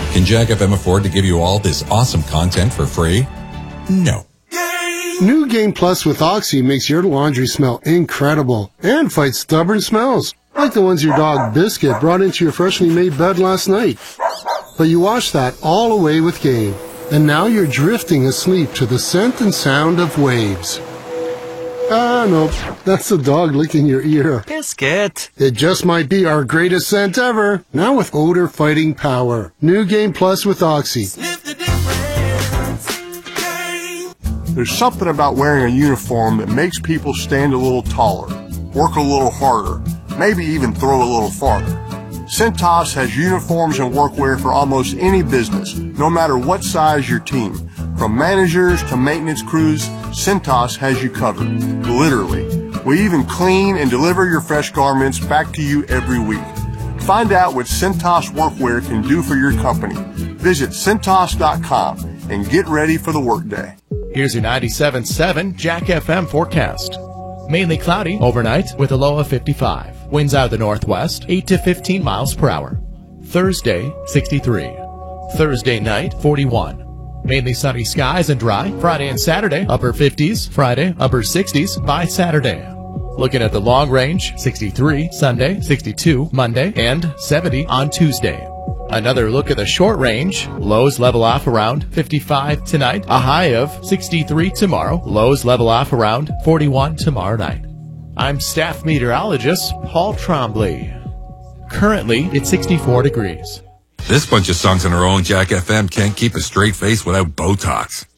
Can Jack FM afford to give you all this awesome content for free? No. New Game Plus with Oxy makes your laundry smell incredible and fights stubborn smells, like the ones your dog Biscuit brought into your freshly made bed last night. But you wash that all away with Game, and now you're drifting asleep to the scent and sound of waves. Nope, that's the dog licking your ear. Biscuit. It just might be our greatest scent ever, now with odor-fighting power. New Game Plus with Oxy. There's something about wearing a uniform that makes people stand a little taller, work a little harder, maybe even throw a little farther. Cintas has uniforms and workwear for almost any business, no matter what size your team. From managers to maintenance crews, Cintas has you covered. Literally. We even clean and deliver your fresh garments back to you every week. Find out what Cintas workwear can do for your company. Visit Cintas.com and get ready for the workday. Here's your 97.7 Jack FM forecast. Mainly cloudy overnight with a low of 55. Winds out of the northwest, 8 to 15 miles per hour. Thursday, 63. Thursday night, 41. Mainly sunny skies and dry. Friday and Saturday, upper 50s. Friday, upper 60s by Saturday. Looking at the long range, 63 Sunday, 62 Monday, and 70 on Tuesday. Another look at the short range. Lows level off around 55 tonight. A high of 63 tomorrow. Lows level off around 41 tomorrow night. I'm staff meteorologist Paul Trombley. Currently, it's 64 degrees. This bunch of songs on our own Jack FM can't keep a straight face without Botox.